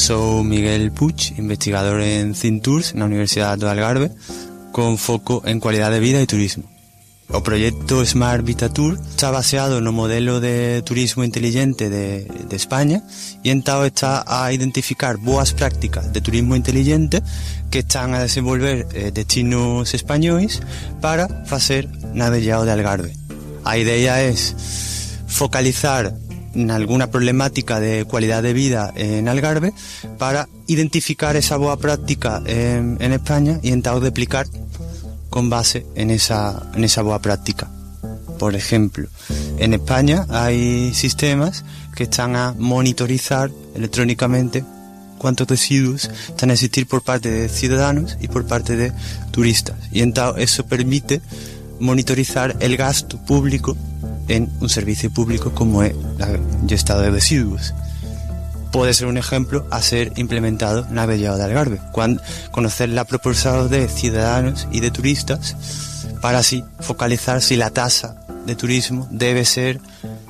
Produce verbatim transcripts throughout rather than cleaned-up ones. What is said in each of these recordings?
Sou Miguel Puig, investigador en Cintours na Universidade do Algarve, con foco en cualidade de vida e turismo. O proxecto Smart Vitatur está baseado no modelo de turismo inteligente de, de España e entao está a identificar boas prácticas de turismo inteligente que están a desenvolver eh, destinos españois para facer na vellao de Algarve. A idea é focalizar en alguna problemática de cualidade de vida en Algarve para identificar esa boa práctica en, en España e entao replicar con base en esa, en esa boa práctica. Por ejemplo, en España hay sistemas que están a monitorizar electrónicamente cuántos residuos están a existir por parte de ciudadanos y por parte de turistas. Y entonces eso permite monitorizar el gasto público en un servicio público como es la gestión de residuos. Puede ser un ejemplo a ser implementado na vellao de Algarve, cuando conocer la proporción de ciudadanos y de turistas para así focalizar si la tasa de turismo debe ser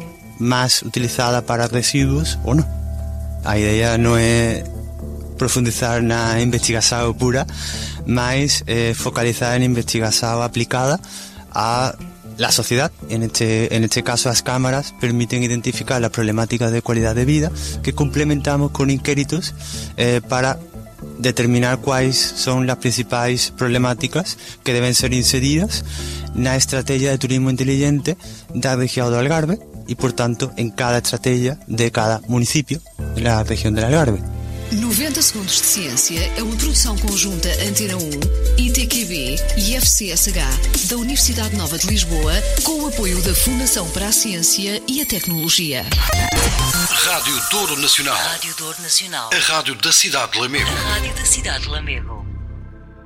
más utilizada para residuos o no. A idea no é profundizar na investigación pura, mas eh, focalizar en investigación aplicada a la sociedad. En este, en este caso, las cámaras permiten identificar las problemáticas de calidad de vida que complementamos con inquéritos eh, para determinar cuáles son las principales problemáticas que deben ser inseridas en la estrategia de turismo inteligente da región do Algarve y, por tanto, en cada estrategia de cada municipio de la región del Algarve. noventa Segundos de Ciência é uma produção conjunta Antena um, I T Q B e F C S H da Universidade Nova de Lisboa, com o apoio da Fundação para a Ciência e a Tecnologia. Rádio Douro Nacional. Rádio Douro Nacional. A rádio da cidade de Lamego. A rádio da cidade de Lamego.